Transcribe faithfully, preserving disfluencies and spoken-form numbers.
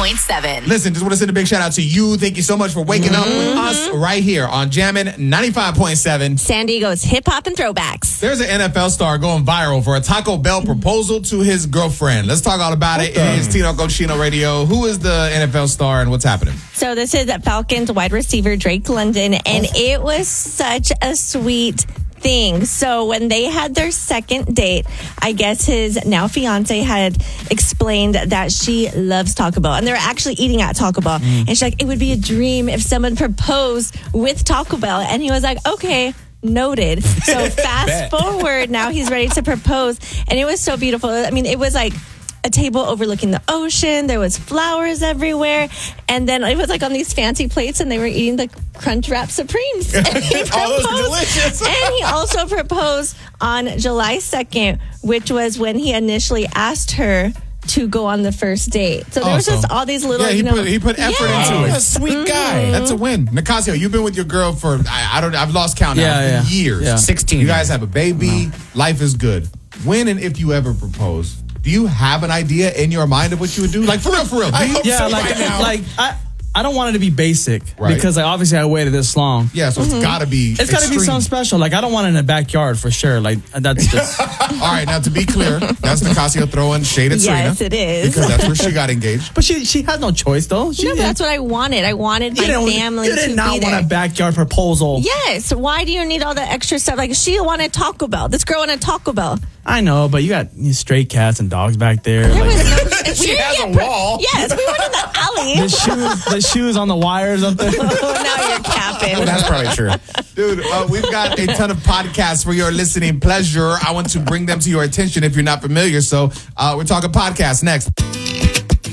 point seven. Listen, just want to send a big shout out to you. Thank you so much for waking mm-hmm. up with us right here on Jammin' ninety-five point seven. San Diego's hip hop and throwbacks. There's an N F L star going viral for a Taco Bell proposal to his girlfriend. Let's talk all about it. It's Tino Cochino Radio. Who is the N F L star and what's happening? So this is Falcons wide receiver Drake London, and oh. it was such a sweet thing. So when they had their second date, I guess his now fiance had explained that she loves Taco Bell, and they're actually eating at Taco Bell. Mm. And she's like, it would be a dream if someone proposed with Taco Bell. And he was like, okay, noted. So fast forward, now he's ready to propose, and it was so beautiful. I mean, it was like a table overlooking the ocean. There was flowers everywhere. And then it was like on these fancy plates, and they were eating the Crunchwrap Supremes. And he proposed, oh, those are delicious. And he also proposed on July second, which was when he initially asked her to go on the first date. So there was awesome. just all these little, yeah, he you know, put he put effort yeah. into it. That's a sweet mm-hmm. guy. That's a win. Nicasio, you've been with your girl for I, I don't I've lost count now. Yeah, It's been yeah. years. Yeah. sixteen. You guys have a baby. No. Life is good. When and if you ever propose, do you have an idea in your mind of what you would do? Like for real, for real. Do you? Yeah, So like right now. like I I don't want it to be basic Right. because like obviously I waited this long. Yeah, so Mm-hmm. it's gotta be It's got to be extreme. something special. Like I don't want it in the backyard for sure. Like that's just All right, now to be clear, that's Nicasio throwing shade at Yes, Serena. it is. Because that's where she got engaged. But she she had no choice though. She No, but that's what I wanted. I wanted my you didn't- family You did to not be want there. a backyard proposal. Yes. Why do you need all the extra stuff? Like, she wanted Taco Bell. This girl wanted Taco Bell. I know, but you got you know, stray cats and dogs back there. There like, was no. She we has didn't a get wall. Yes, we were in the alley. the shoes the shoes on the wires up there. Oh, now you're capping. That's probably true. Dude, uh, we've got a ton of podcasts for your listening pleasure. I want to bring them to your attention if you're not familiar. So uh, we're talking podcasts next.